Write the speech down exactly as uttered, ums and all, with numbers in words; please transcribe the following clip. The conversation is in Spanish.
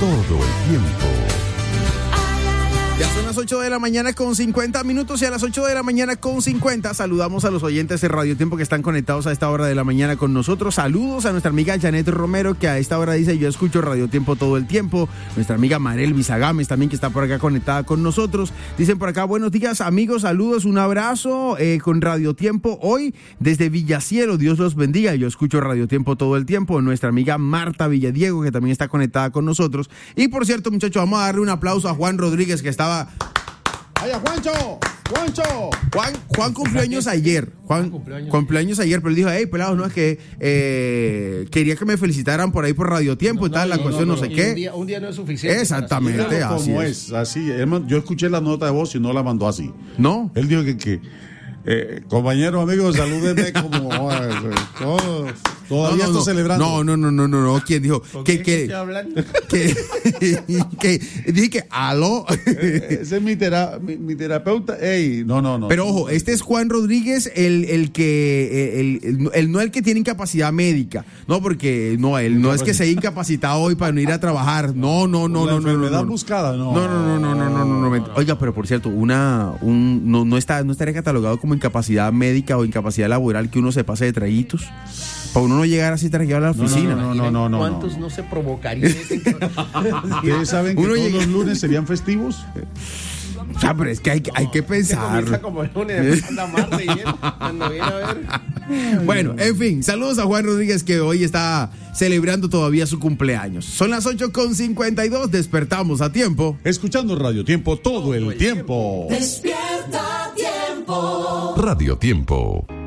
todo el tiempo. Ya son las ocho de la mañana con cincuenta minutos y a las ocho de la mañana con cincuenta saludamos a los oyentes de Radio Tiempo que están conectados a esta hora de la mañana con nosotros. Saludos a nuestra amiga Janet Romero, que a esta hora dice: yo escucho Radio Tiempo todo el tiempo. Nuestra amiga Marel Bizagames también, que está por acá conectada con nosotros. Dicen por acá: buenos días amigos, saludos, un abrazo eh, con Radio Tiempo hoy desde Villacielo, Dios los bendiga. Yo escucho Radio Tiempo todo el tiempo. Nuestra amiga Marta Villadiego, que también está conectada con nosotros. Y por cierto, muchachos, vamos a darle un aplauso a Juan Rodríguez, que estaba ¡ay, Juancho! ¡Juancho! Juan, Juan cumplió años ayer. Juan cumplió años ayer, pero él dijo: hey, pelados, no, es que eh, quería que me felicitaran por ahí por Radio Tiempo no, y tal, no, la no, cuestión no, no, no sé qué. Un día, un día no es suficiente. Exactamente, así como es. es. Así, yo escuché la nota de voz y no la mandó así. ¿No? Él dijo que, que eh, compañeros, amigos, salúdenme como todos. Todavía no, no, está celebrando. No, no, no, no, no, no. ¿Quién dijo? Que, que, que, que, dije que, aló. Ese es mi, tera, mi, mi terapeuta. Ey, no, no, no. Pero ojo, este es Juan Rodríguez, el, el que, el, el, el, no el que tiene incapacidad médica. No, porque no, él no es que se haya incapacitado hoy para no ir a trabajar. No, no, no, no, no. La enfermedad no, no. buscada, no. No, no, no, no, no, no, no, no. Oiga, pero por cierto, una, un, no, no está, no estaría catalogado como incapacidad médica o incapacidad laboral que uno se pase de traguitos. Para uno no llegar así tranquilo a la oficina. No, no, no, no, no. ¿Cuántos no, no se provocarían? ¿Ustedes saben que uno todos llega... los lunes serían festivos? O sea, pero es que hay, hay que pensar. Como el lunes, anda martes y viene, cuando viene a ver. Bueno, en fin, saludos a Juan Rodríguez, que hoy está celebrando todavía su cumpleaños. Son las ocho con cincuenta y dos, despertamos a tiempo. Escuchando Radio Tiempo todo el tiempo. Despierta Tiempo. Radio Tiempo.